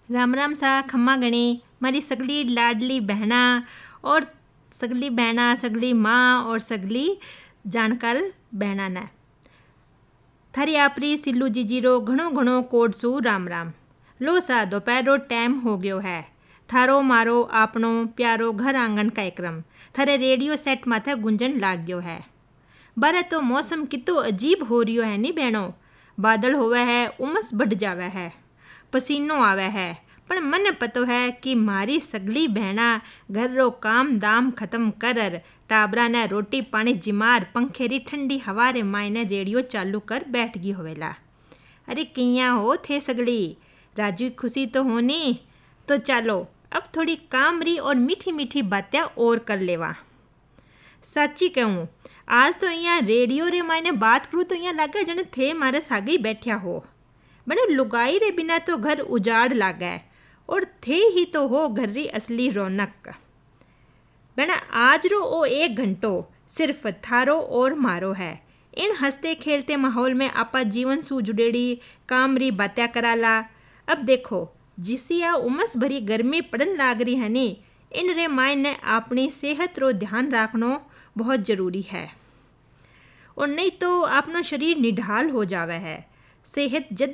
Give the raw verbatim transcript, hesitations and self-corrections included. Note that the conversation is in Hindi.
राम राम सा खम्मा गणी मारी सगली लाडली बहना और सगली बहना सगली माँ और सगली जानकार बहना ने थारी आपरी सिल्लू जीजीरो घणो घणो कोड सु राम राम। लो सा दोपहरो टाइम हो गयो है। थारो मारो आपनो प्यारो घर आंगन कार्यक्रम थारे रेडियो सेट माथे गुंजन लाग गयो है। बारे तो मौसम कितो अजीब हो रियो है नी बहनों। बादल होवे है, उमस बढ़ जावे है, पसीनो आवे है, पण मने पतो है कि मारी सगली बहना घर रो काम दाम खत्म कर टाबरा ने रोटी पानी जिमार पंखेरी ठंडी हवा रे मायने रेडियो चालू कर बैठ गई होवेला। अरे किया हो थे सगली, राजू खुशी तो होनी। तो चलो अब थोड़ी कामरी और मीठी मीठी बातें और कर लेवा। साची कहूँ आज तो यहाँ रेडियो रे मायने बात करूँ तो यहाँ लगे जने थे मारे सागे ही बैठा हो। बने लुगाई रे बिना तो घर उजाड़ लागे और थे ही तो हो घर री असली रौनक। बना आज रो ओ एक घंटो सिर्फ थारो और मारो है। इन हंसते खेलते माहौल में आपा जीवन सु जुड़ेड़ी काम री बातें कराला। अब देखो जिसिया उमस भरी गर्मी पड़न लाग रही है नी, इन रे मायने अपनी सेहत रो ध्यान रखनो बहुत जरूरी है और नहीं तो अपनो शरीर निढाल हो जावे है। सेहत जद